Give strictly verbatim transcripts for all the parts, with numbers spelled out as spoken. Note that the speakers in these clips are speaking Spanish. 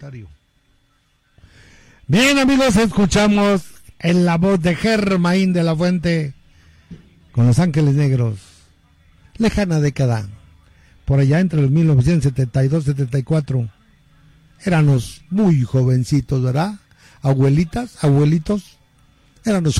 comentario. Bien, amigos, escuchamos en la voz de Germain de la Fuente con Los Ángeles Negros. Lejana década, por allá entre los mil novecientos setenta y dos setenta y cuatro. Éramos muy jovencitos, ¿verdad? Abuelitas, abuelitos. Éramos,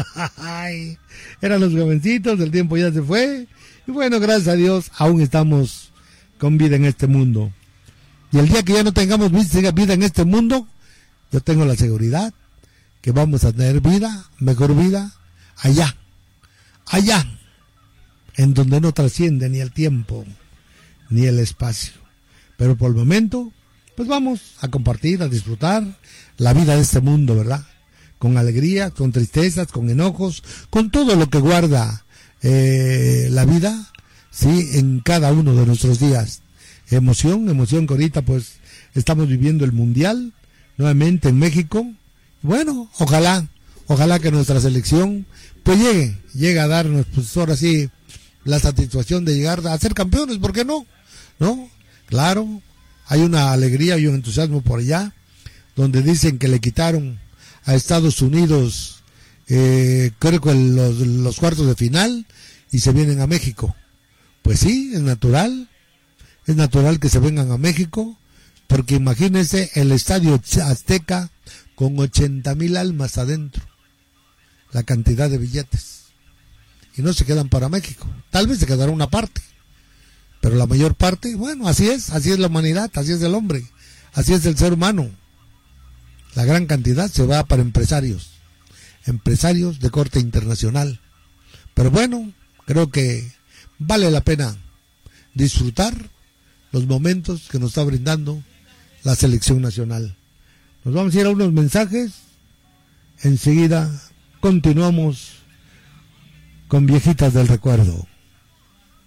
éramos jovencitos, el tiempo ya se fue. Y bueno, gracias a Dios, aún estamos con vida en este mundo. Y el día que ya no tengamos vida en este mundo, yo tengo la seguridad que vamos a tener vida, mejor vida, allá, allá, en donde no trasciende ni el tiempo, ni el espacio. Pero por el momento, pues vamos a compartir, a disfrutar la vida de este mundo, ¿verdad? Con alegría, con tristezas, con enojos, con todo lo que guarda eh, la vida, sí, en cada uno de nuestros días. Emoción, emoción que ahorita pues estamos viviendo el Mundial, nuevamente en México. Bueno, ojalá, ojalá que nuestra selección pues llegue, llegue a darnos pues ahora sí la satisfacción de llegar a ser campeones, ¿por qué no? ¿No? Claro, hay una alegría y un entusiasmo por allá, donde dicen que le quitaron a Estados Unidos, eh, creo que los, los cuartos de final, y se vienen a México. Pues sí, es natural, es natural que se vengan a México, porque imagínense el Estadio Azteca con ochenta mil almas adentro, la cantidad de billetes, y no se quedan para México, tal vez se quedará una parte, pero la mayor parte, bueno, así es, así es la humanidad, así es el hombre, así es el ser humano. La gran cantidad se va para empresarios, empresarios de corte internacional. Pero bueno, creo que vale la pena disfrutar los momentos que nos está brindando la selección nacional. Nos vamos a ir a unos mensajes, enseguida continuamos con Viejitas del Recuerdo.